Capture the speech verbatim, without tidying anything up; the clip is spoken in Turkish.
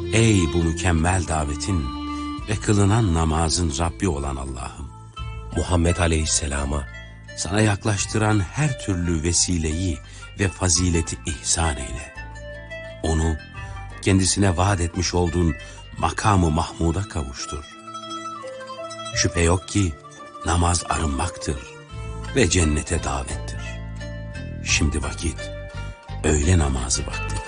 Ey bu mükemmel davetin ve kılınan namazın Rabbi olan Allah'ım! Muhammed Aleyhisselam'a sana yaklaştıran her türlü vesileyi ve fazileti ihsan eyle. Onu kendisine vaat etmiş olduğun makamı Mahmud'a kavuştur. Şüphe yok ki namaz arınmaktır ve cennete davettir. Şimdi vakit öğle namazı vakti.